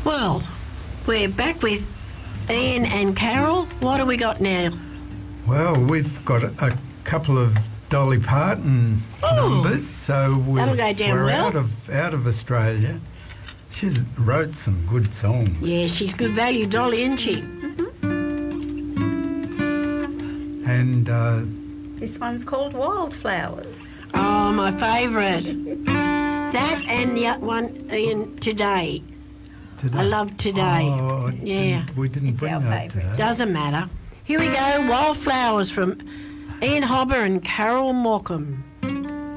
Well, we're back with Ian and Carol. What have we got now? Well, we've got a couple of Dolly Parton numbers, so that'll go down we're well. out of Australia. She's wrote some good songs. Yeah, she's good value, Dolly, isn't she? And This one's called Wildflowers. Oh, my favourite. That and the other one, Ian, Today. I love Today. Oh, yeah. We didn't It's bring our that favourite. today. Doesn't matter. Here we go, Wildflowers from Ian Hobber and Carol Morecambe.